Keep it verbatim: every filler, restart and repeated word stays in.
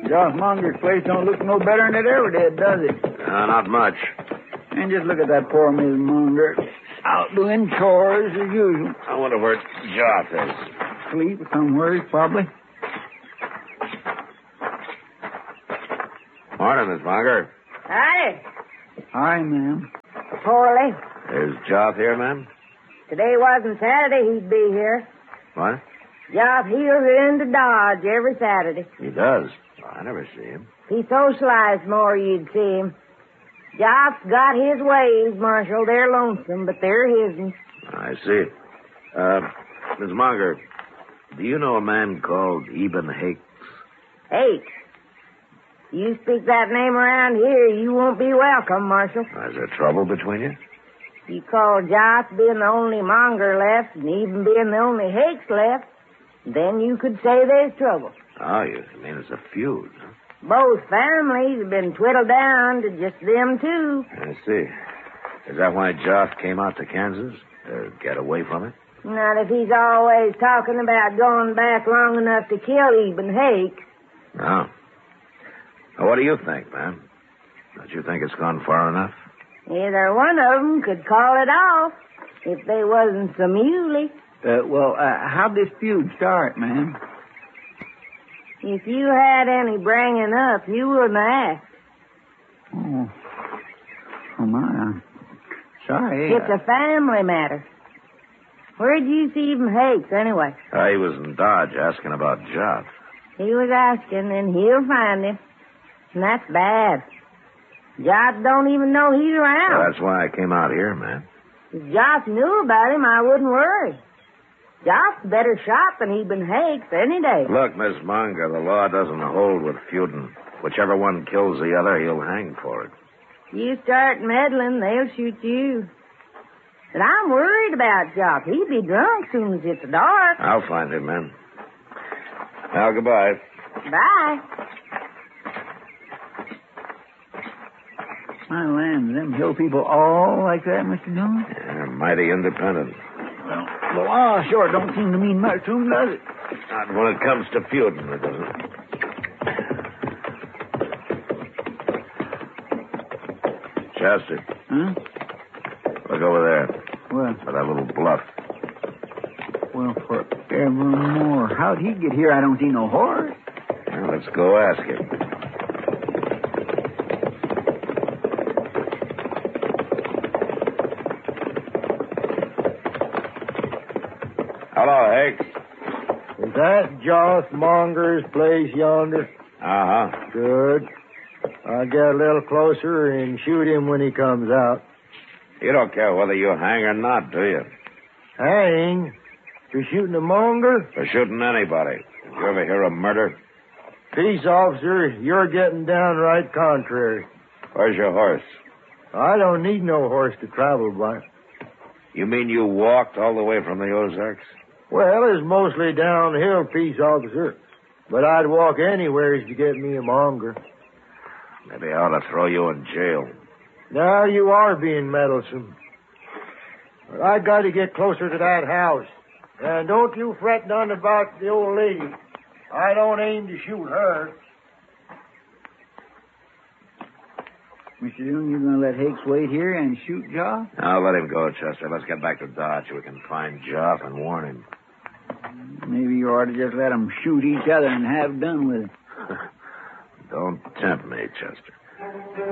Joss Monger's place don't look no better than it ever did, does it? Uh, not much. And just look at that poor Miss Monger. Out doing chores as usual. I wonder where Joss is. Sleep somewhere, probably. Morning, Miss Monger. Hi. Hi, ma'am. Poorly. Is Joss here, ma'am? Today wasn't Saturday, he'd be here. What? Job heels into Dodge every Saturday. He does. I never see him. He socialized more, you'd see him. Job's got his ways, Marshal. They're lonesome, but they're his'n. I see. Uh, Miss Monger, do you know a man called Eben Hakes? Hakes. You speak that name around here, you won't be welcome, Marshal. Is there trouble between you? You call Joss being the only Monger left, and even being the only Hakes left, then you could say there's trouble. Oh, you mean it's a feud, huh? Both families have been whittled down to just them two. I see. Is that why Joss came out to Kansas? To get away from it? Not if he's always talking about going back long enough to kill Eben Hakes. No. Well, what do you think, man? Don't you think it's gone far enough? Either one of them could call it off if they wasn't so muley. Uh, well, uh, how'd this feud start, ma'am? If you had any bringing up, you wouldn't ask. Oh. Oh, my. I'm sorry. It's a family matter. Where'd you see Eben Hakes, anyway? Uh, he was in Dodge asking about Joss. He was asking, and he'll find him. And that's bad. Joss don't even know he's around. Well, that's why I came out here, man. If Joss knew about him, I wouldn't worry. Joss a better shot than Eben Hakes any day. Look, Miss Monger, the law doesn't hold with feuding. Whichever one kills the other, he'll hang for it. You start meddling, they'll shoot you. But I'm worried about Joss. He'd be drunk soon as it's dark. I'll find him, man. Well, goodbye. Bye. My land, them hill people all like that, Mister Dillon? Yeah, mighty independent. Well, the law sure don't seem to mean much to them, does it? Not when it comes to feuding, it doesn't. Chester. Huh? Look over there. Well, For that little bluff. well, forevermore. How'd he get here? I don't see no horse. Well, let's go ask him. Hello, Hakes. Is that Joss Monger's place yonder? Uh-huh. Good. I'll get a little closer and shoot him when he comes out. You don't care whether you hang or not, do you? Hang? For shooting a Monger? For shooting anybody. Did you ever hear of murder? Peace, officer, you're getting downright contrary. Where's your horse? I don't need no horse to travel by. You mean you walked all the way from the Ozarks? Well, it's mostly downhill, peace, officer. But I'd walk anywheres to get me a Monger. Maybe I ought to throw you in jail. Now you are being meddlesome. But I got to get closer to that house. And don't you fret none about the old lady. I don't aim to shoot her. Mister Dillon, you gonna let Hakes wait here and shoot Joss? I'll let him go, Chester. Let's get back to Dodge so we can find Joss and warn him. Maybe you ought to just let them shoot each other and have done with it. Don't tempt me, Chester.